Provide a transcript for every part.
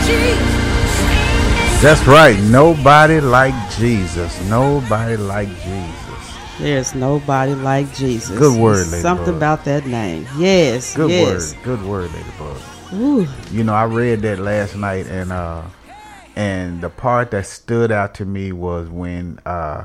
That's right. Nobody like Jesus. Nobody like Jesus. There's nobody like Jesus. Good word, Lady Something Bug. about that name. Yes. Good yes. word. Good word, Lady Bug. Ooh. You know, I read that last night, and the part that stood out to me was when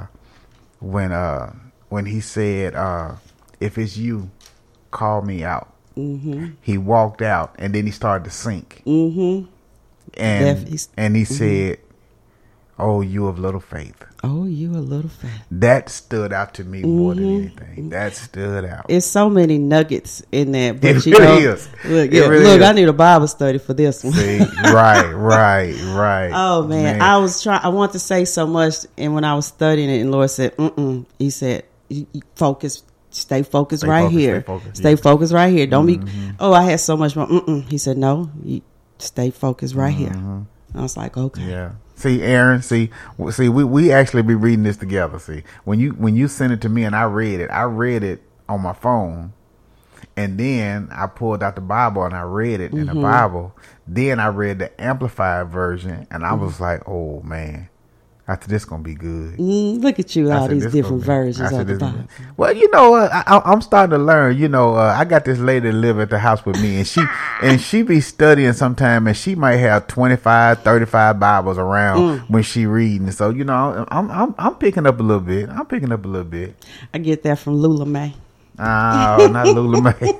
he said, "If it's you, call me out." Mm-hmm. He walked out, and then he started to sink. Mm-hmm. And he said, "Oh, you of little faith." Oh, you a little faith. That stood out to me more than anything. That stood out. It's so many nuggets in there. But It you know, really is. Look, It really look, is. I need a Bible study for this one. See, right. Oh man, I want to say so much, and when I was studying it, and Lord said, He said, "Focus, stay focused right here. Stay focused right here. Don't be. Oh, I had so much more. He said, "No, stay focused right here." I was like, okay. Yeah. See, Aaron. See, we actually be reading this together. See, when you sent it to me and I read it on my phone, and then I pulled out the Bible and I read it in the Bible. Then I read the Amplified version, and I was like, oh man, I said this gonna be good. Look at you, all these different versions of the Bible. Well, you know, I'm starting to learn. You know, I got this lady that live at the house with me, and she be studying sometime, and she might have 25, 35 Bibles around when she reading. So you know, I'm picking up a little bit. I get that from Lula Mae. Oh, not Lula Mae.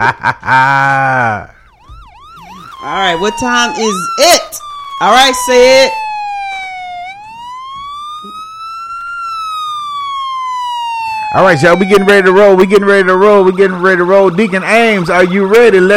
All right, what time is it? All right, say it. All right, y'all, we getting ready to roll. Deacon Ames, are you ready?